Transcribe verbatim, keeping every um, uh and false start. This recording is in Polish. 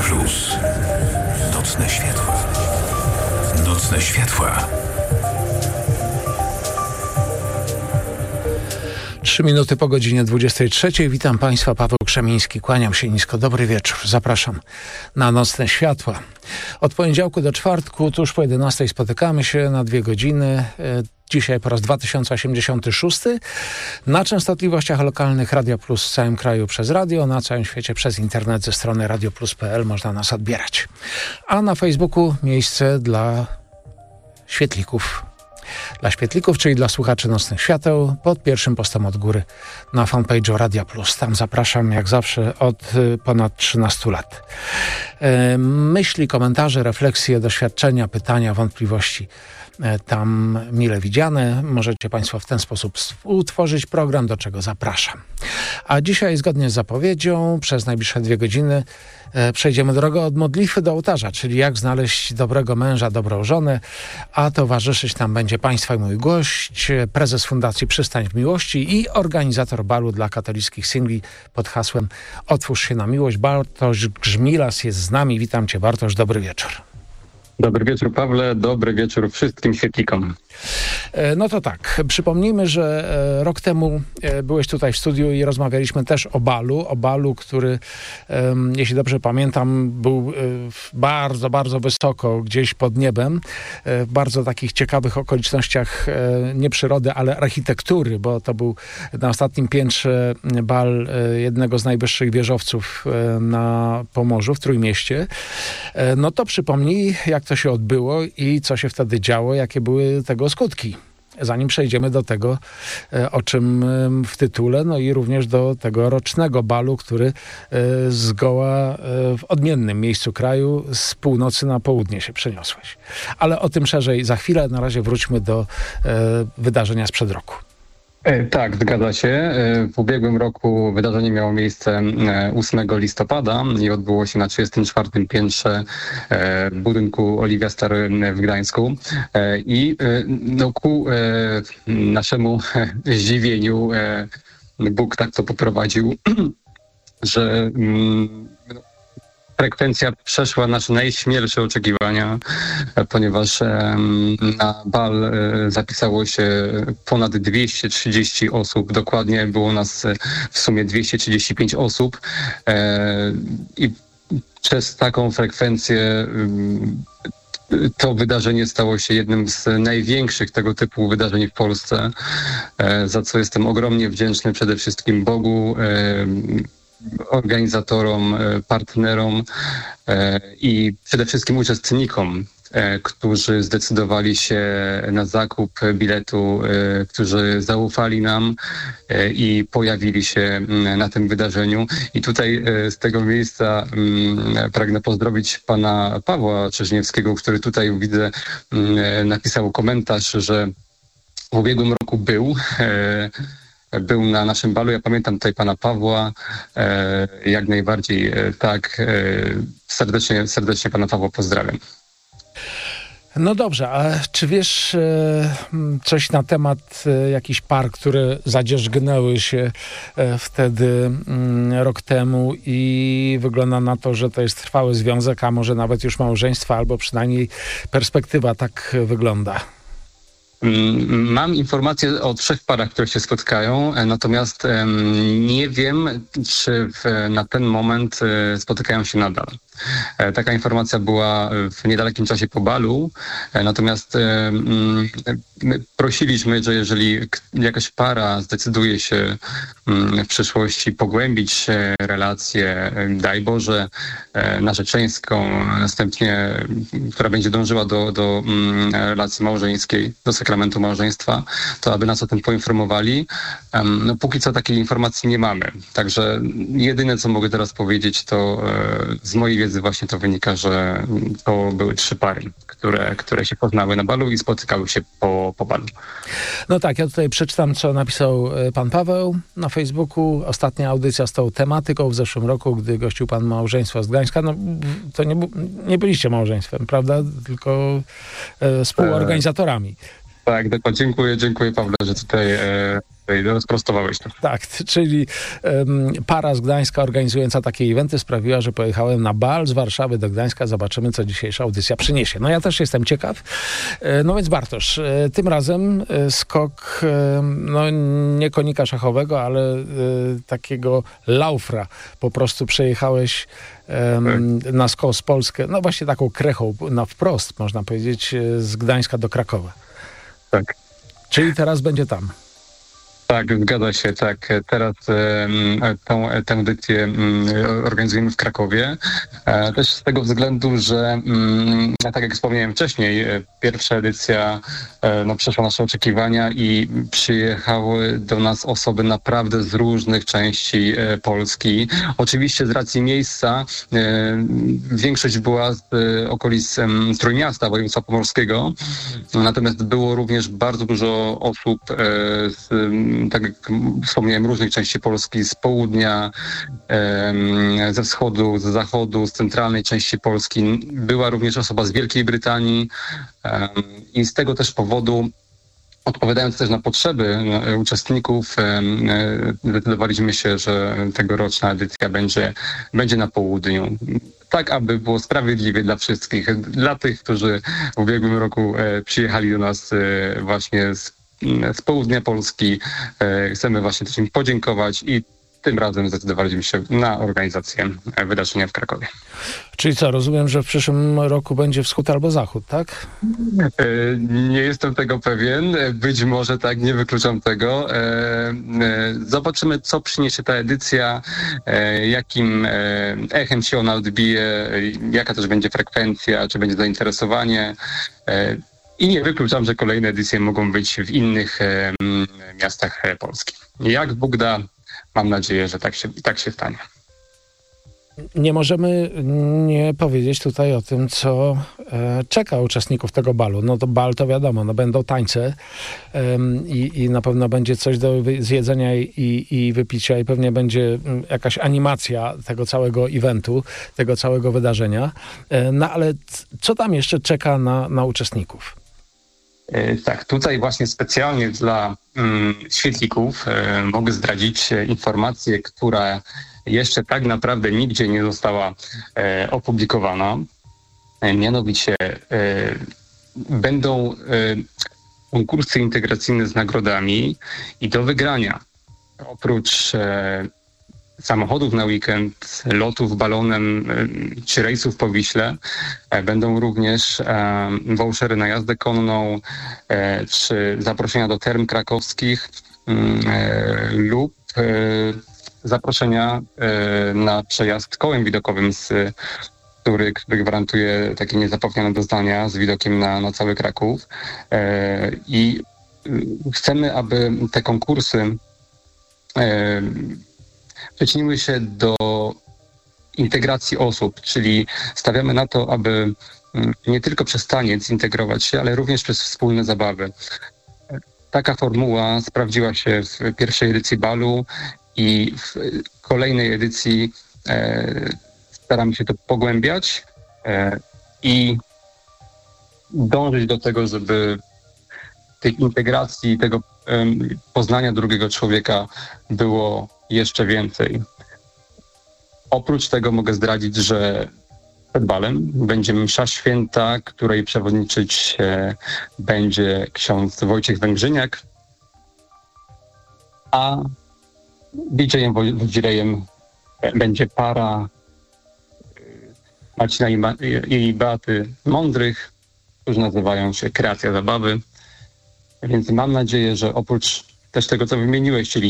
Plus. Nocne światła. Nocne światła. Trzy minuty po godzinie dwudziestej trzeciej. Witam Państwa, Paweł Krzemiński. Kłaniam się nisko. Dobry wieczór. Zapraszam na Nocne Światła. Od poniedziałku do czwartku, tuż po jedenastej spotykamy się na dwie godziny. Dzisiaj po raz dwa tysiące osiemdziesiąty szósty na częstotliwościach lokalnych Radio Plus w całym kraju przez radio, na całym świecie przez internet ze strony radio plus kropka p l można nas odbierać. A na Facebooku miejsce dla świetlików. Dla świetlików, czyli dla słuchaczy Nocnych Świateł, pod pierwszym postem od góry na fanpage'u Radia Plus. Tam zapraszam jak zawsze od ponad trzynastu lat. Myśli, komentarze, refleksje, doświadczenia, pytania, wątpliwości tam mile widziane. Możecie Państwo w ten sposób utworzyć program, do czego zapraszam. A dzisiaj, zgodnie z zapowiedzią, przez najbliższe dwie godziny przejdziemy drogą od modlitwy do ołtarza, czyli jak znaleźć dobrego męża, dobrą żonę, a towarzyszyć nam będzie Państwa i mój gość, prezes Fundacji Przystań w Miłości i organizator balu dla katolickich singli pod hasłem Otwórz się na miłość. Bartosz Grzmilas jest z nami. Witam Cię, Bartosz, dobry wieczór. Dobry wieczór, Pawle, dobry wieczór wszystkim świetlikom. No to tak, przypomnijmy, że rok temu byłeś tutaj w studiu i rozmawialiśmy też o balu, o balu, który, jeśli dobrze pamiętam, był bardzo, bardzo wysoko, gdzieś pod niebem, w bardzo takich ciekawych okolicznościach, nie przyrody, ale architektury, bo to był na ostatnim piętrze bal jednego z najwyższych wieżowców na Pomorzu, w Trójmieście. No to przypomnij, jak to się odbyło i co się wtedy działo, jakie były tego skutki. Zanim przejdziemy do tego, o czym w tytule, no i również do tego rocznego balu, który zgoła w odmiennym miejscu kraju z północy na południe się przeniosłeś. Ale o tym szerzej za chwilę. Na razie wróćmy do wydarzenia sprzed roku. Tak, zgadza się. W ubiegłym roku wydarzenie miało miejsce ósmego listopada i odbyło się na trzydziestym czwartym piętrze budynku Oliwia Stary w Gdańsku. I no, ku naszemu zdziwieniu Bóg tak to poprowadził, że frekwencja przeszła nasze najśmielsze oczekiwania, ponieważ na bal zapisało się ponad dwieście trzydzieści osób. Dokładnie było nas w sumie dwieście trzydzieści pięć osób i przez taką frekwencję to wydarzenie stało się jednym z największych tego typu wydarzeń w Polsce, za co jestem ogromnie wdzięczny przede wszystkim Bogu, organizatorom, partnerom i przede wszystkim uczestnikom, którzy zdecydowali się na zakup biletu, którzy zaufali nam i pojawili się na tym wydarzeniu. I tutaj z tego miejsca pragnę pozdrowić pana Pawła Czerzniewskiego, który tutaj widzę napisał komentarz, że w ubiegłym roku był Był na naszym balu. Ja pamiętam tutaj pana Pawła, e, jak najbardziej e, tak. E, serdecznie, serdecznie pana Pawła pozdrawiam. No dobrze, a czy wiesz e, coś na temat e, jakichś par, które zadzierzgnęły się e, wtedy m, rok temu i wygląda na to, że to jest trwały związek, a może nawet już małżeństwo, albo przynajmniej perspektywa tak wygląda? Mam informacje o trzech parach, które się spotkają, natomiast nie wiem, czy w, na ten moment spotykają się nadal. Taka informacja była w niedalekim czasie po balu, natomiast my prosiliśmy, że jeżeli jakaś para zdecyduje się w przyszłości pogłębić relację, daj Boże, narzeczeńską, następnie, która będzie dążyła do, do relacji małżeńskiej, do sakramentu małżeństwa, to aby nas o tym poinformowali. No póki co takiej informacji nie mamy. Także jedyne, co mogę teraz powiedzieć, to z mojej wiedzy właśnie to wynika, że to były trzy pary, które, które się poznały na balu i spotykały się po, po balu. No tak, ja tutaj przeczytam, co napisał pan Paweł na Facebooku. Ostatnia audycja z tą tematyką w zeszłym roku, gdy gościł pan małżeństwo z Gdańska. No to nie, nie byliście małżeństwem, prawda? Tylko e, współorganizatorami. Tak, dokładnie. Dziękuję, dziękuję Pawle, że tutaj e, tutaj rozprostowałeś to. Tak, czyli um, para z Gdańska organizująca takie eventy sprawiła, że pojechałem na bal z Warszawy do Gdańska. Zobaczymy, co dzisiejsza audycja przyniesie. No ja też jestem ciekaw. E, no więc Bartosz, e, tym razem e, skok, e, no nie konika szachowego, ale e, takiego laufra. Po prostu przejechałeś e, na skos Polskę, no właśnie taką krechą, na wprost można powiedzieć, e, z Gdańska do Krakowa. Tak. Czyli teraz będzie tam. Tak, zgadza się, tak. Teraz e, tą, tę edycję m, organizujemy w Krakowie. E, też z tego względu, że m, tak jak wspomniałem wcześniej, e, pierwsza edycja e, no, przeszła nasze oczekiwania i przyjechały do nas osoby naprawdę z różnych części e, Polski. Oczywiście z racji miejsca e, większość była z e, okolic e, Trójmiasta, województwa pomorskiego, natomiast było również bardzo dużo osób e, z tak jak wspomniałem, różnych części Polski, z południa, ze wschodu, z zachodu, z centralnej części Polski. Była również osoba z Wielkiej Brytanii i z tego też powodu, odpowiadając też na potrzeby uczestników, zdecydowaliśmy się, że tegoroczna edycja będzie, będzie na południu. Tak, aby było sprawiedliwie dla wszystkich. Dla tych, którzy w ubiegłym roku przyjechali do nas właśnie z z południa Polski. Chcemy właśnie też im podziękować i tym razem zdecydowaliśmy się na organizację wydarzenia w Krakowie. Czyli co, rozumiem, że w przyszłym roku będzie wschód albo zachód, tak? Nie jestem tego pewien. Być może tak, nie wykluczam tego. Zobaczymy, co przyniesie ta edycja, jakim echem się ona odbije, jaka też będzie frekwencja, czy będzie zainteresowanie. I nie wykluczam, że kolejne edycje mogą być w innych e, miastach Polski. Jak Bóg da, mam nadzieję, że tak się, tak się stanie. Nie możemy nie powiedzieć tutaj o tym, co e, czeka uczestników tego balu. No to bal to wiadomo, no będą tańce e, i, i na pewno będzie coś do zjedzenia i, i wypicia i pewnie będzie jakaś animacja tego całego eventu, tego całego wydarzenia. E, no ale co tam jeszcze czeka na, na uczestników? Tak, tutaj właśnie specjalnie dla mm, świetlików e, mogę zdradzić informację, która jeszcze tak naprawdę nigdzie nie została e, opublikowana. E, mianowicie e, będą e, konkursy integracyjne z nagrodami i do wygrania oprócz e, samochodów na weekend, lotów balonem czy rejsów po Wiśle będą również vouchery na jazdę konną czy zaproszenia do term krakowskich lub zaproszenia na przejazd kołem widokowym, z który, który gwarantuje takie niezapomniane doznania z widokiem na, na cały Kraków. I chcemy, aby te konkursy przyczyniły się do integracji osób, czyli stawiamy na to, aby nie tylko przez taniec integrować się, ale również przez wspólne zabawy. Taka formuła sprawdziła się w pierwszej edycji balu i w kolejnej edycji e, staramy się to pogłębiać e, i dążyć do tego, żeby tych integracji, tego e, poznania drugiego człowieka było jeszcze więcej. Oprócz tego mogę zdradzić, że przed balem będzie msza święta, której przewodniczyć e, będzie ksiądz Wojciech Węgrzyniak, a didżejem, wodzirejem będzie para Marcina i, Ma- i Beaty Mądrych, którzy nazywają się Kreacja Zabawy. Więc mam nadzieję, że oprócz też tego, co wymieniłeś, czyli